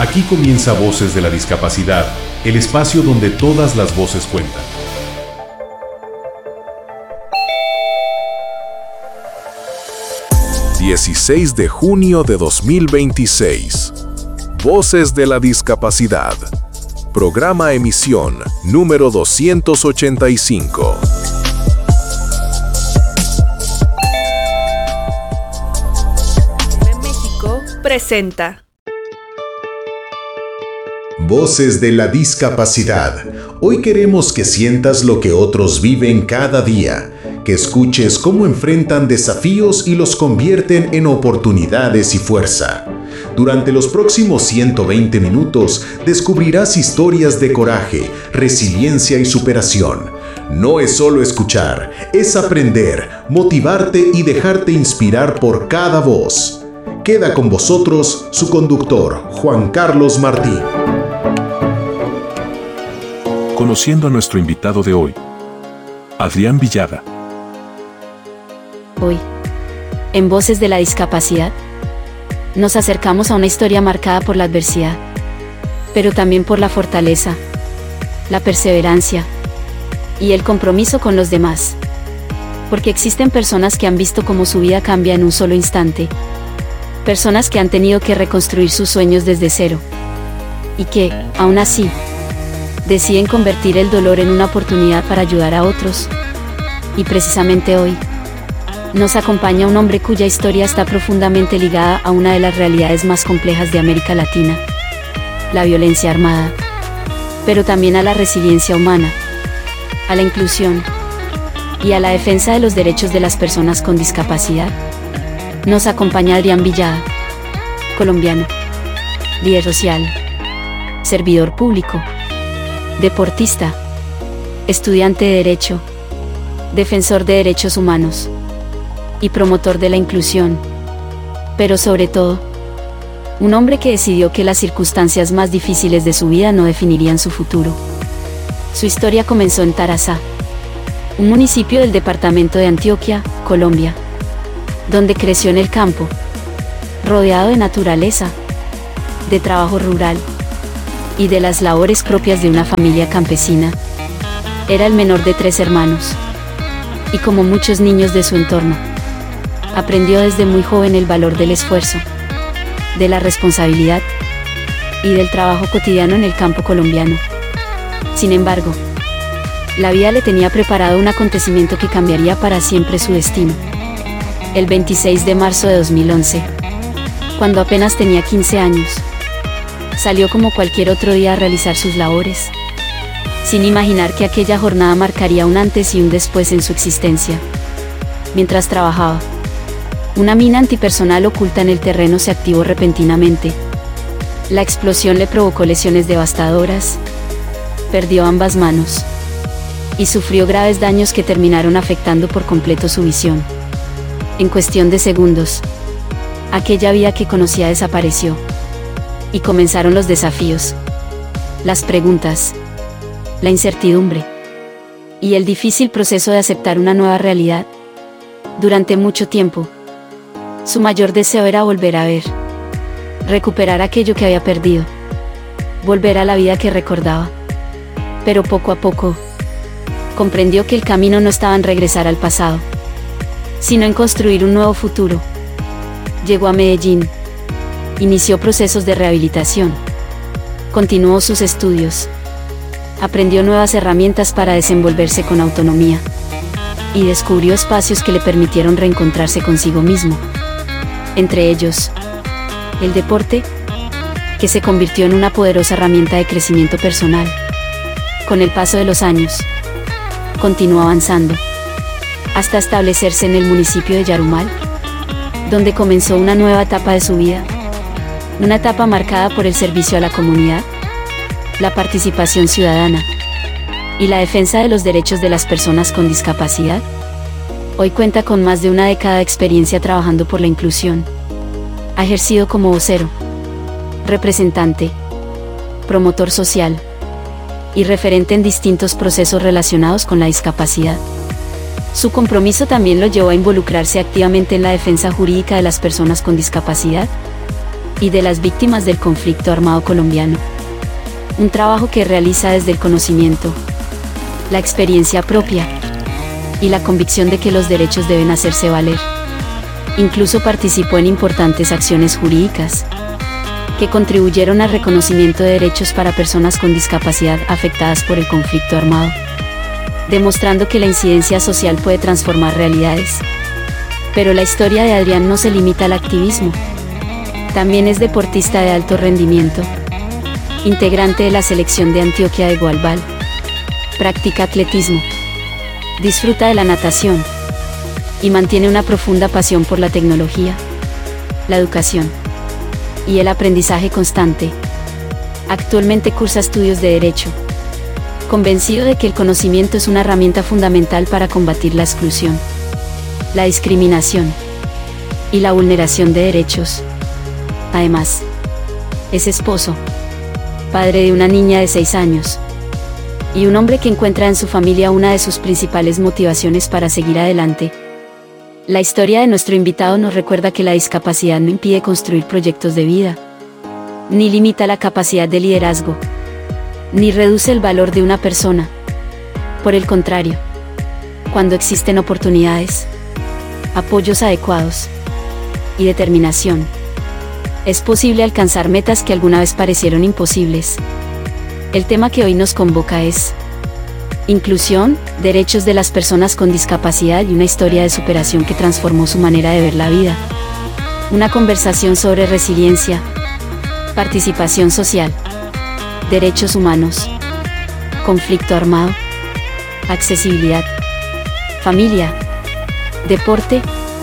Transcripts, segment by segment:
Aquí comienza Voces de la Discapacidad, el espacio donde todas las voces cuentan. ...16 de junio de 2026... Voces de la Discapacidad... Programa emisión número 285. México presenta Voces de la Discapacidad. Hoy queremos que sientas lo que otros viven cada día, que escuches cómo enfrentan desafíos y los convierten en oportunidades y fuerza. Durante los próximos 120 minutos descubrirás historias de coraje, resiliencia y superación. No es solo escuchar, es aprender, motivarte y dejarte inspirar por cada voz. Queda con vosotros su conductor, Juan Carlos Martín. Conociendo a nuestro invitado de hoy, Adrián Villada. Hoy, en Voces de la Discapacidad, nos acercamos a una historia marcada por la adversidad, pero también por la fortaleza, la perseverancia y el compromiso con los demás. Porque existen personas que han visto cómo su vida cambia en un solo instante, personas que han tenido que reconstruir sus sueños desde cero, y que, aún así, deciden convertir el dolor en una oportunidad para ayudar a otros. Y precisamente hoy, nos acompaña un hombre cuya historia está profundamente ligada a una de las realidades más complejas de América Latina, la violencia armada, pero también a la resiliencia humana, a la inclusión y a la defensa de los derechos de las personas con discapacidad. Nos acompaña Adrián Villada, colombiano, líder social, servidor público, deportista, estudiante de Derecho, defensor de derechos humanos y promotor de la inclusión, pero sobre todo, un hombre que decidió que las circunstancias más difíciles de su vida no definirían su futuro. Su historia comenzó en Tarazá, un municipio del departamento de Antioquia, Colombia, donde creció en el campo, rodeado de naturaleza, de trabajo rural y de las labores propias de una familia campesina. Era el menor de 3 hermanos, y como muchos niños de su entorno, aprendió desde muy joven el valor del esfuerzo, de la responsabilidad y del trabajo cotidiano en el campo colombiano. Sin embargo, la vida le tenía preparado un acontecimiento que cambiaría para siempre su destino. El 26 de marzo de 2011, cuando apenas tenía 15 años, salió como cualquier otro día a realizar sus labores, sin imaginar que aquella jornada marcaría un antes y un después en su existencia. Mientras trabajaba, una mina antipersonal oculta en el terreno se activó repentinamente. La explosión le provocó lesiones devastadoras, perdió ambas manos y sufrió graves daños que terminaron afectando por completo su visión. En cuestión de segundos, aquella vida que conocía desapareció, y comenzaron los desafíos, las preguntas, la incertidumbre y el difícil proceso de aceptar una nueva realidad. Durante mucho tiempo, su mayor deseo era volver a ver, recuperar aquello que había perdido, volver a la vida que recordaba. Pero poco a poco, comprendió que el camino no estaba en regresar al pasado, sino en construir un nuevo futuro. Llegó a Medellín, inició procesos de rehabilitación, continuó sus estudios, aprendió nuevas herramientas para desenvolverse con autonomía, y descubrió espacios que le permitieron reencontrarse consigo mismo. Entre ellos, el deporte, que se convirtió en una poderosa herramienta de crecimiento personal. Con el paso de los años, continuó avanzando, hasta establecerse en el municipio de Yarumal, donde comenzó una nueva etapa de su vida. Una etapa marcada por el servicio a la comunidad, la participación ciudadana y la defensa de los derechos de las personas con discapacidad. Hoy cuenta con más de una década de experiencia trabajando por la inclusión. Ha ejercido como vocero, representante, promotor social y referente en distintos procesos relacionados con la discapacidad. Su compromiso también lo llevó a involucrarse activamente en la defensa jurídica de las personas con discapacidad, y de las víctimas del conflicto armado colombiano. Un trabajo que realiza desde el conocimiento, la experiencia propia y la convicción de que los derechos deben hacerse valer. Incluso participó en importantes acciones jurídicas que contribuyeron al reconocimiento de derechos para personas con discapacidad afectadas por el conflicto armado, demostrando que la incidencia social puede transformar realidades. Pero la historia de Adrián no se limita al activismo. También es deportista de alto rendimiento, integrante de la selección de Antioquia de Gualbal, practica atletismo, disfruta de la natación y mantiene una profunda pasión por la tecnología, la educación y el aprendizaje constante. Actualmente cursa estudios de Derecho, convencido de que el conocimiento es una herramienta fundamental para combatir la exclusión, la discriminación y la vulneración de derechos. Además, es esposo, padre de una niña de 6 años, y un hombre que encuentra en su familia una de sus principales motivaciones para seguir adelante. La historia de nuestro invitado nos recuerda que la discapacidad no impide construir proyectos de vida, ni limita la capacidad de liderazgo, ni reduce el valor de una persona. Por el contrario, cuando existen oportunidades, apoyos adecuados y determinación, es posible alcanzar metas que alguna vez parecieron imposibles. El tema que hoy nos convoca es inclusión, derechos de las personas con discapacidad y una historia de superación que transformó su manera de ver la vida. Una conversación sobre resiliencia, participación social, derechos humanos, conflicto armado, accesibilidad, familia, deporte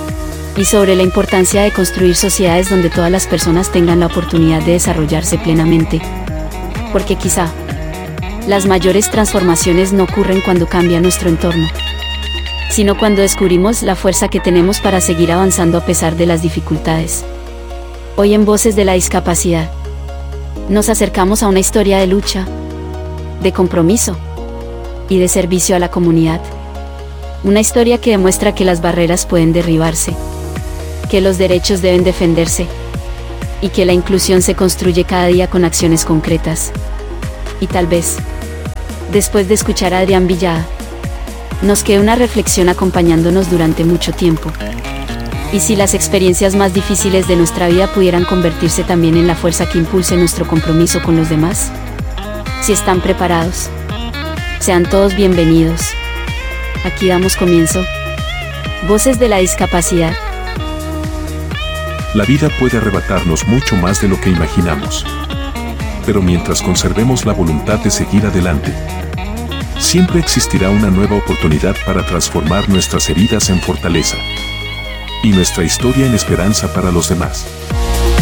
y sobre la importancia de construir sociedades donde todas las personas tengan la oportunidad de desarrollarse plenamente. Porque quizá las mayores transformaciones no ocurren cuando cambia nuestro entorno, sino cuando descubrimos la fuerza que tenemos para seguir avanzando a pesar de las dificultades. Hoy en Voces de la Discapacidad, nos acercamos a una historia de lucha, de compromiso y de servicio a la comunidad. Una historia que demuestra que las barreras pueden derribarse, que los derechos deben defenderse y que la inclusión se construye cada día con acciones concretas. Y tal vez, después de escuchar a Adrián Villada, nos quede una reflexión acompañándonos durante mucho tiempo. ¿Y si las experiencias más difíciles de nuestra vida pudieran convertirse también en la fuerza que impulse nuestro compromiso con los demás? Si están preparados, sean todos bienvenidos. Aquí damos comienzo. Voces de la Discapacidad. La vida puede arrebatarnos mucho más de lo que imaginamos. Pero mientras conservemos la voluntad de seguir adelante, siempre existirá una nueva oportunidad para transformar nuestras heridas en fortaleza y nuestra historia en esperanza para los demás.